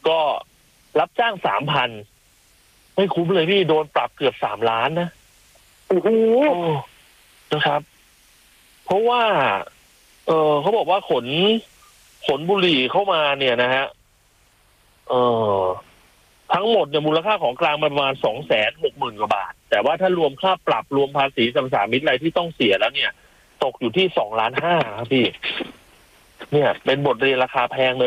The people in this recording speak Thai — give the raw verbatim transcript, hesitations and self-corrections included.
ก็รับจ้างสามพันไม่คุ้มเลยพี่โดนปรับเกือบสามล้านนะโอ้โหนะครับเพราะว่าเออเขาบอกว่าขนขนบุหรี่เข้ามาเนี่ยนะฮะเออทั้งหมดเนี่ยมูลค่าของกลางประมาณสองแสนหกหมื่นกว่าบาทแต่ว่าถ้ารวมค่าปรับรวมภาษีสัมสามิตอะไรที่ต้องเสียแล้วเนี่ยตกอยู่ที่สองล้านห้าครับพี่เนี่ยเป็นบทเรียนราคาแพงเลย